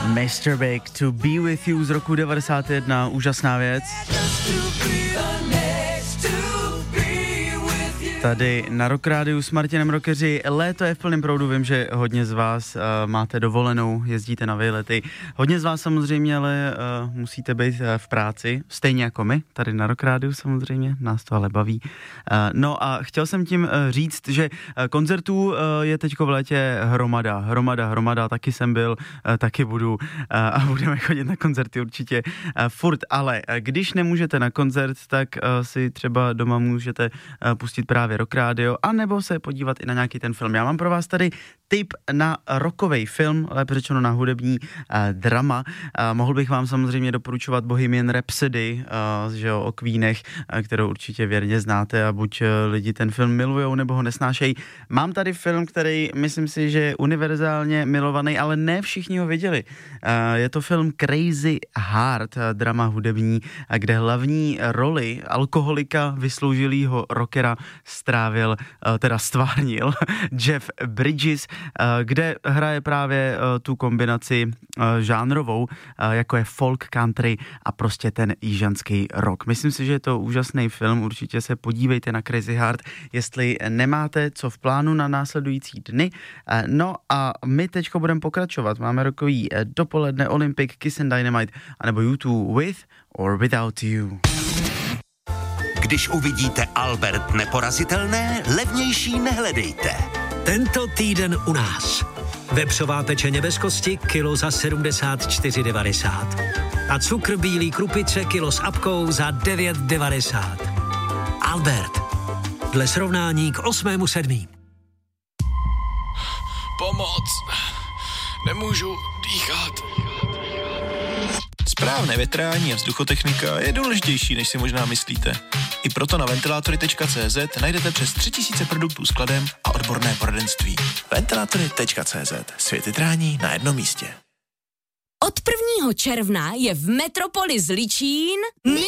Mr. Big, To Be With You z roku 91, úžasná věc. Tady na Rock Rádiu s Martinem Rockeři. Léto je v plném proudu, vím, že hodně z vás máte dovolenou, jezdíte na výlety. Hodně z vás samozřejmě, ale musíte být v práci, stejně jako my, tady na Rock Rádiu samozřejmě, nás to ale baví. No a chtěl jsem tím říct, že koncertů je teďko v létě hromada, taky jsem byl, taky budu a budeme chodit na koncerty určitě furt, ale když nemůžete na koncert, tak si třeba doma můžete pustit právě Rock Radio, anebo se podívat i na nějaký ten film. Já mám pro vás tady tip na rockovej film, lépe řečeno na hudební drama. Mohl bych vám samozřejmě doporučovat Bohemian Rhapsody, že jo, o Queenech, kterou určitě věrně znáte a buď lidi ten film milujou, nebo ho nesnášejí. Mám tady film, který myslím si, že je univerzálně milovaný, ale ne všichni ho viděli. Je to film Crazy Heart, drama hudební, kde hlavní roli alkoholika vysloužilýho rockera stvárnil Jeff Bridges, kde hraje právě tu kombinaci žánrovou, jako je folk, country a prostě ten jižanský rock. Myslím si, že je to úžasný film, určitě se podívejte na Crazy Heart, jestli nemáte co v plánu na následující dny. No a my teďko budeme pokračovat. Máme rokový dopoledne, Olympic, Kiss and Dynamite, anebo U2 With or Without You. Když uvidíte Albert neporazitelné, levnější nehledejte. Tento týden u nás. Vepřová pečeně bez kosti, kilo za 74,90. A cukr bílý krupice, kilo s apkou za 9,90. Albert. Dle srovnání k 8.7. Pomoc. Nemůžu dýchat. Správné větrání a vzduchotechnika je důležitější, než si možná myslíte. I proto na ventilátory.cz najdete přes 3000 produktů s skladem a odborné poradenství. Ventilátory.cz. Svět větrání na jednom místě. Od 1. června je v Metropolis Ličín